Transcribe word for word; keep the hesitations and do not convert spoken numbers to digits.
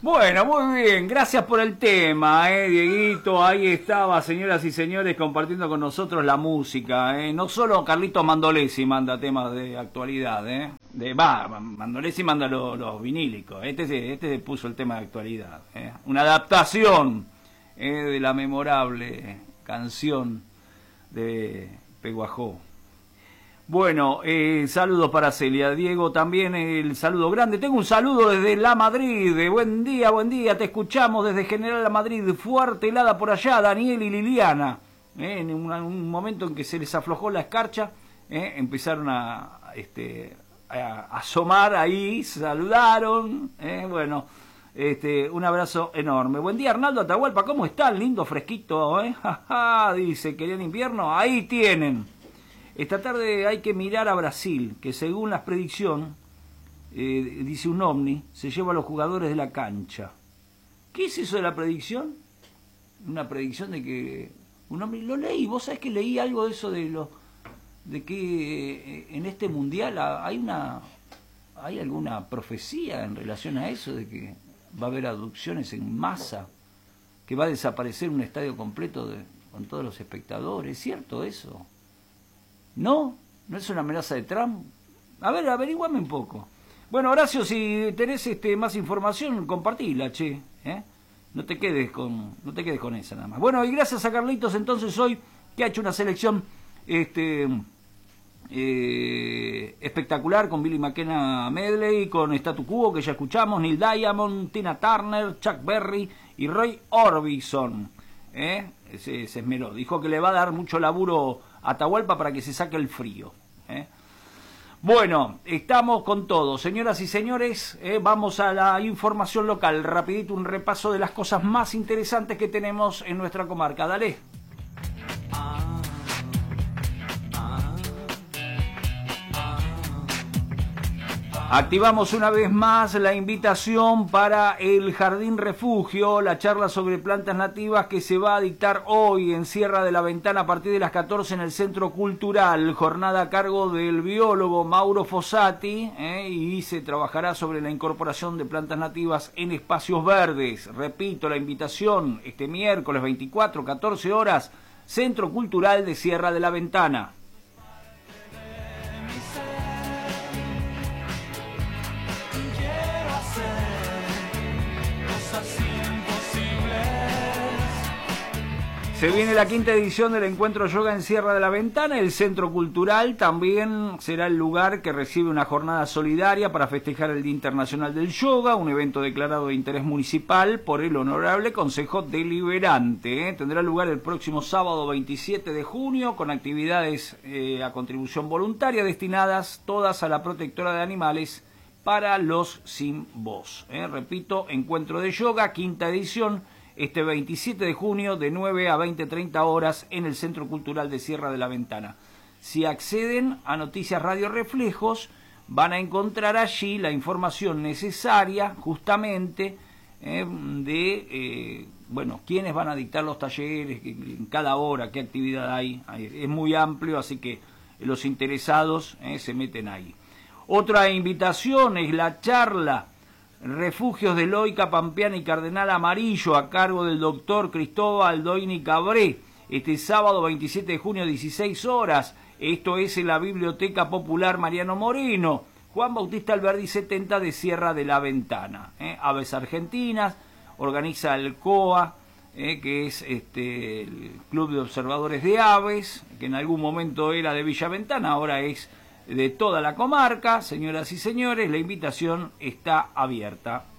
Bueno, muy bien, gracias por el tema, eh, Dieguito. Ahí estaba, señoras y señores, compartiendo con nosotros la música. Eh. No solo Carlitos Mandolesi manda temas de actualidad, eh. De, va, Mandolesi manda los, los vinílicos. Este, este puso el tema de actualidad. Eh. Una adaptación eh, de la memorable canción de Peguajó. Bueno, eh, saludos para Celia. Diego, también el saludo grande. Tengo un saludo desde La Madrid. Buen día, buen día. Te escuchamos desde General La Madrid. Fuerte helada por allá, Daniel y Liliana. Eh, en un, un momento en que se les aflojó la escarcha, eh, empezaron a, este, a asomar ahí, saludaron. Eh, bueno, este, un abrazo enorme. Buen día, Arnaldo Atahualpa. ¿Cómo están? Lindo, fresquito. Eh? Dice, ¿querían invierno? Ahí tienen. Esta tarde hay que mirar a Brasil, que según las predicciones, eh, dice un ovni, se lleva a los jugadores de la cancha. ¿Qué es eso de la predicción? Una predicción de que un ovni, lo leí, vos sabés que leí algo de eso de lo, de que eh, en este mundial hay una, hay alguna profecía en relación a eso, de que va a haber abducciones en masa, que va a desaparecer un estadio completo de, con todos los espectadores. ¿Es cierto eso? ¿No? ¿No es una amenaza de Trump? A ver, averiguame un poco. Bueno, Horacio, si tenés este, más información, compartila, che. ¿eh? No te quedes con no te quedes con esa nada más. Bueno, y gracias a Carlitos entonces hoy, que ha hecho una selección este eh, espectacular con Billy McKenna Medley, con Statu Quo, que ya escuchamos, Neil Diamond, Tina Turner, Chuck Berry y Roy Orbison. ¿eh? Se, se esmeró. Dijo que le va a dar mucho laburo a Atahualpa para que se saque el frío. ¿eh? Bueno, estamos con todo. Señoras y señores, eh, vamos a la información local. Rapidito un repaso de las cosas más interesantes que tenemos en nuestra comarca. Dale. Activamos una vez más la invitación para el Jardín Refugio, la charla sobre plantas nativas que se va a dictar hoy en Sierra de la Ventana a partir de las catorce en el Centro Cultural. Jornada a cargo del biólogo Mauro Fossati eh, y se trabajará sobre la incorporación de plantas nativas en espacios verdes. Repito, la invitación este miércoles veinticuatro, catorce horas, Centro Cultural de Sierra de la Ventana. Se viene la quinta edición del Encuentro Yoga en Sierra de la Ventana. El Centro Cultural también será el lugar que recibe una jornada solidaria para festejar el Día Internacional del Yoga, un evento declarado de interés municipal por el Honorable Consejo Deliberante. ¿eh? Tendrá lugar el próximo sábado veintisiete de junio con actividades eh, a contribución voluntaria destinadas todas a la protectora de animales para los sin voz. ¿eh? Repito, Encuentro de Yoga, quinta edición, este veintisiete de junio de nueve a veinte treinta horas en el Centro Cultural de Sierra de la Ventana. Si acceden a Noticias Radio Reflejos, van a encontrar allí la información necesaria justamente eh, de, eh, bueno, quiénes van a dictar los talleres, en cada hora, qué actividad hay. Es muy amplio, así que los interesados eh, se meten ahí. Otra invitación es la charla Refugios de Loica, Pampeana y Cardenal Amarillo, a cargo del doctor Cristóbal Doini Cabré, este sábado veintisiete de junio, dieciséis horas. Esto es en la Biblioteca Popular Mariano Moreno, Juan Bautista Alberdi setenta de Sierra de la Ventana. ¿eh? Aves Argentinas, organiza el C O A, eh, que es este, el Club de Observadores de Aves, que en algún momento era de Villa Ventana, ahora es de toda la comarca. Señoras y señores, la invitación está abierta.